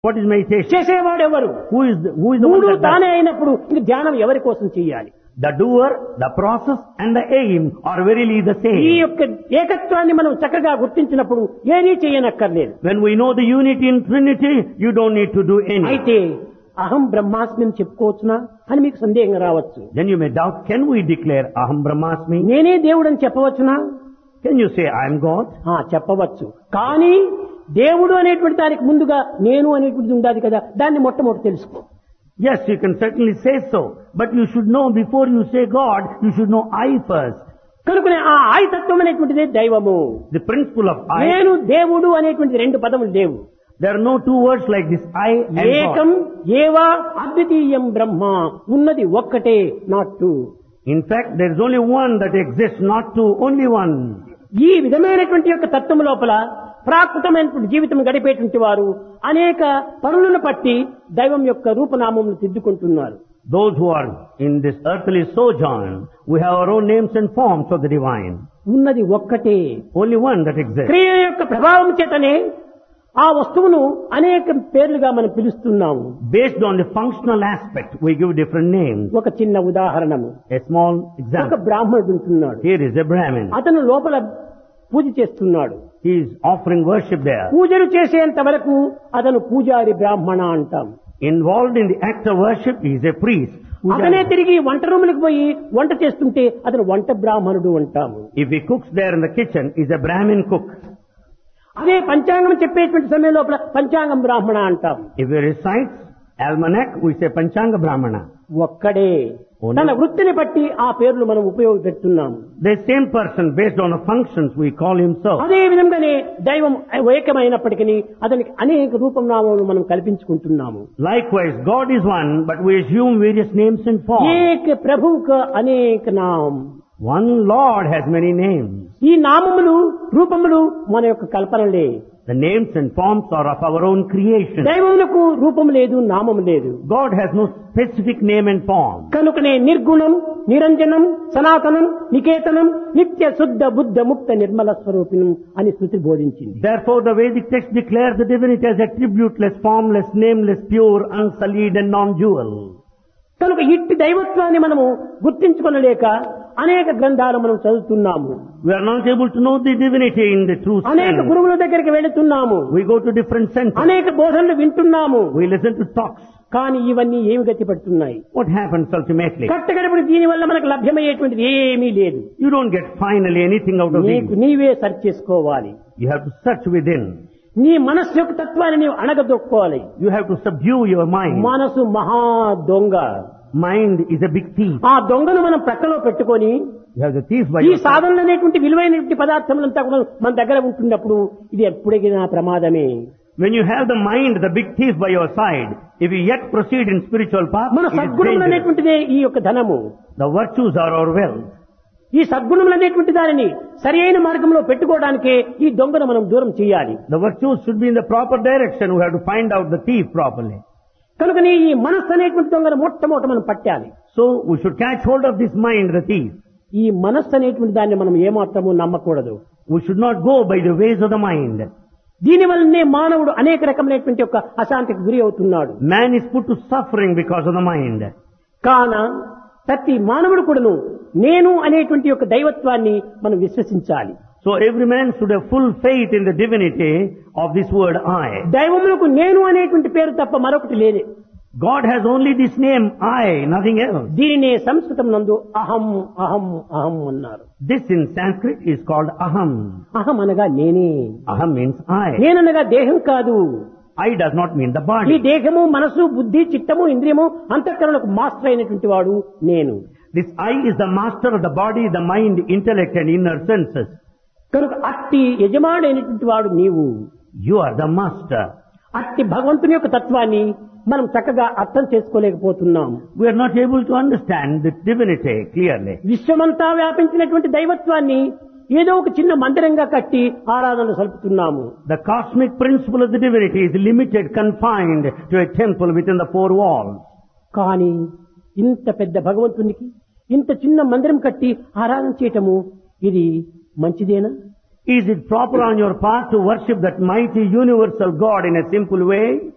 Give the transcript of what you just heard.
What is meditation? చేసేవాడు ఎవరు? Who is the one మూడు that does? తానే అయినప్పుడు ఇంక ధ్యానం ఎవరి కోసం చేయాలి? The doer, the process and the aim are verily the ఈ same. యొక్క ఏకత్వాన్ని మనం చక్కగా గుర్తించినప్పుడు ఏదీ చేయనక్కర్లేదు. When we know the unity in Trinity, you don't need to do any. అయితే అహం బ్రహ్మాస్మి అని చెప్పుకోవచ్చునా అని మీకు సందేహం రావచ్చు. Then you may doubt, can we declare Aham Brahmasmi? నేనే దేవుడు అని చెప్పవచ్చునా? Can you say I am God? చెప్పవచ్చు. కానీ దేవుడు అనేటువంటి దానికి ముందుగా నేను అనేటువంటిది ఉండాలి కదా, దాన్ని మొట్టమొదటి తెలుసుకో. Yes, you can certainly say so. But you should know, before you say God, you should know I first. కనుకనే ఆ ఆయతత్వం అనేటువంటిదే దైవము. The principle of I. నేను దేవుడు అనేటువంటి రెండు పదములు లేవు. There are no two words like this, I and ఏకం God. ఏవా అద్వితీయం బ్రహ్మ, ఉన్నది ఒక్కటే, not two. In fact, there is only one that exists, not two, only one. ఈ విధమైనటువంటి యొక్క తత్వం లోపల ప్రాకృతమైనటువంటి జీవితం గడిపేటువంటి వారు అనేక పనులను పట్టి దైవం యొక్క రూపనామములు దిద్దుకుంటున్నారు. Those who are in this earthly sojourn, we have our own names and forms of the divine. ఉన్నది ఒక్కటే. Only one that exists. క్రియ యొక్క ప్రభావం చేతనే ఆ వస్తువును అనేక పేర్లుగా మనం పిలుస్తున్నాము. Based on the functional aspect, we give different names. ఒక చిన్న ఉదాహరణము. A small ఒక example. బ్రాహ్మణుడు ఉంటున్నాడు. Here is a Brahmin. అతను లోపల పూజ చేస్తున్నాడు. He is offering worship there. పూజలు చేసేంత వరకు అతను పూజారి బ్రాహ్మణ అంటాం. Involved in the act of worship, he is a priest. అతనే తిరిగి వంట రూములకు పోయి వంట చేస్తుంటే అతను వంట బ్రాహ్మణుడు అంటాము. If he cooks there in the kitchen, he is a Brahmin cook. అదే పంచాంగం చెప్పేటువంటి సమయం లోపల పంచాంగం బ్రాహ్మణ అంటాం. If he recites almanac, we say Panchanga Brahmana. ఒక్కడే. Only- తన వృత్తిని బట్టి ఆ పేర్లు మనం ఉపయోగపెడుతున్నాము. The same person, based on the functions, we call him so. అదే విధంగానే దైవం ఏకమైనప్పటికీ అతనికి అనేక రూపనామాలు మనం కల్పించుకుంటున్నాము. Likewise, God is one, but we assume various names and forms. ఏక ప్రభువుక అనేక నామ్. One Lord has many names. ఈ నామములు రూపములు మన యొక్క కల్పనలే. The names and forms are of our own creation. దైవములకు రూపం లేదు, నామం లేదు. God has no specific name and form. కనుకనే నిర్గుణం, నిరంజనం, సనాతనం, నికేతనం, నిత్య శుద్ధ బుద్ధ ముక్త నిర్మల స్వరూపిణం అని శృతి బోధించింది. Therefore, the Vedic text declares the divinity as attributeless, formless, nameless, pure, unsullied and non-dual. కనుక ఇట్టి దైవత్వాన్ని మనము గుర్తించుకొనలేక అనేక గ్రంథాలు మనం చదువుతున్నాము. We are not able to know the divinity in the true అనేక sense. గురువుల దగ్గరికి వెళుతున్నాము. We go to different centers. అనేక బోధనలు వింటున్నాము. We listen to talks. కానీ ఇవన్నీ ఏమి గతి పడుతున్నాయి? What happens ultimately? కట్టగడపడి దీని వల్ల మనకు లభ్యమయ్యేటువంటిది ఏమీ లేదు. You don't get finally anything out of నీకు these. నీవే సర్చ్ చేసుకోవాలి. You have to search within. నీ మనస్సు యొక్క తత్వాన్ని నీవు అణగదొక్కోవాలి. You have to subdue your mind. మనసు మహా దొంగ. Mind is a big thief. ఆ దొంగను మనం ప్రక్కలో పెట్టుకొని You have the thief by ఈ your side. సాధనలు అనేటువంటి విలువైనటువంటి పదార్థములంతా కూడా మన దగ్గర ఉంటున్నప్పుడు ఇది ఎప్పుడైనా ప్రమాదమే. When you have the mind, the big thief by your side, if you yet proceed in spiritual path, మన it is సద్గుణములు dangerous. అనేటువంటిదే ఈ యొక్క ధనము. The virtues are our wealth. ఈ సద్గుణములు అనేటువంటి దానిని సరి అయిన మార్గంలో పెట్టుకోవడానికే ఈ దొంగను మనం దూరం చేయాలి. The virtues should be in the proper direction. We have to find out the thief properly. కనుకనే ఈ మనస్సు అనేటువంటి దొంగను మొట్టమొదట మనం పట్టాలి. So we should catch hold of this mind, the thief. ఈ మనస్సు అనేటువంటి దాన్ని మనం ఏమాత్రము నమ్మకూడదు. We should not go by the ways of the mind. దీని వల్లనే మానవుడు అనేక రకమైనటువంటి యొక్క అశాంతికి గురి అవుతున్నాడు. Man is put to suffering because of the mind. కాన ప్రతి మానవుడు కూడాను నేను అనేటువంటి యొక్క దైవత్వాన్ని మనం విశ్వసించాలి. So every man should have full faith in the divinity of this word I. దైవములకు నేను అనేటువంటి పేరు తప్ప మరొకటి లేదు. God has only this name I, nothing else. దీనినే సంస్కృతం నందు అహం అహం అహం అన్నారు. This in Sanskrit is called Aham. అహం అనగా నేనే. Aham means I. నేననగా దేహం కాదు. I does not mean the ఈ body. దేహము మనసు బుద్ధి చిత్తము ఇంద్రియము అంతఃకరణకు మాస్టర్ అయినటువంటి వాడు నేను. This I is the master of the body, the mind, intellect and inner senses. కనుక అట్టి యజమానుడైనటువంటి వాడు నీవు. You are the master. అట్టి భగవంతుని యొక్క తత్వాన్ని మనం చక్కగా అర్థం చేసుకోలేకపోతున్నాం. We are not able to understand the divinity clearly. విశ్వమంతా వ్యాపించినటువంటి దైవత్వాన్ని ఏదో ఒక చిన్న మందిరంగా కట్టి ఆరాధనలు సలుపుతున్నాము. The cosmic principle of the divinity is limited, confined to a temple within the four walls. కానీ ఇంత పెద్ద భగవంతునికి ఇంత చిన్న మందిరం కట్టి ఆరాధన చేయటము ఇది మంచిదేనా? Is it proper on your part to worship that mighty universal God in a simple way?